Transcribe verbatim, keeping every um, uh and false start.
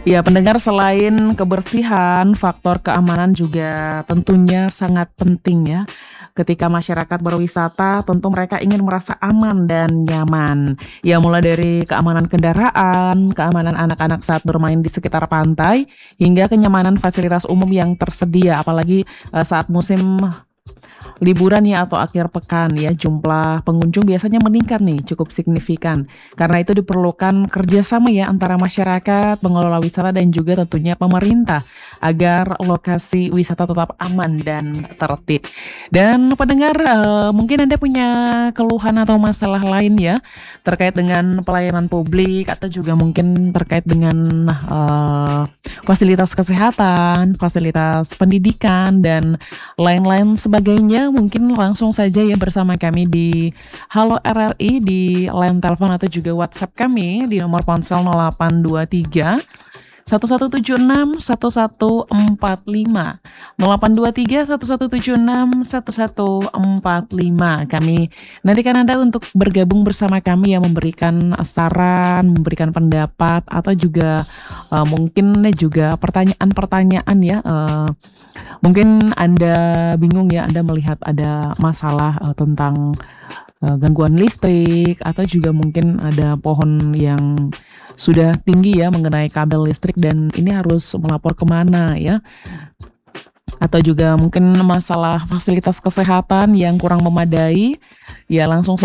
Ya, pendengar, selain kebersihan, faktor keamanan juga tentunya sangat penting ya. Ketika masyarakat berwisata, tentu mereka ingin merasa aman dan nyaman. Ya, mulai dari keamanan kendaraan, keamanan anak-anak saat bermain di sekitar pantai, hingga kenyamanan fasilitas umum yang tersedia, apalagi eh, saat musim liburan ya atau akhir pekan ya, jumlah pengunjung biasanya meningkat nih cukup signifikan. Karena itu diperlukan kerjasama ya antara masyarakat, pengelola wisata dan juga tentunya pemerintah agar lokasi wisata tetap aman dan tertib. Dan pendengar, eh, mungkin Anda punya keluhan atau masalah lain ya terkait dengan pelayanan publik atau juga mungkin terkait dengan eh, fasilitas kesehatan, fasilitas pendidikan dan lain-lain sebagainya, mungkin langsung saja ya bersama kami di Halo R R I di line telepon atau juga WhatsApp kami di nomor ponsel nol delapan dua tiga satu satu tujuh enam satu satu empat lima nol delapan dua tiga satu satu tujuh enam satu satu empat lima. Kami nantikan Anda untuk bergabung bersama kami yang memberikan saran, memberikan pendapat atau juga eh, mungkin juga pertanyaan-pertanyaan ya. eh, Mungkin Anda bingung ya, Anda melihat ada masalah eh, tentang eh, gangguan listrik atau juga mungkin ada pohon yang sudah tinggi ya mengenai kabel listrik dan ini harus melapor kemana ya, atau juga mungkin masalah fasilitas kesehatan yang kurang memadai, ya langsung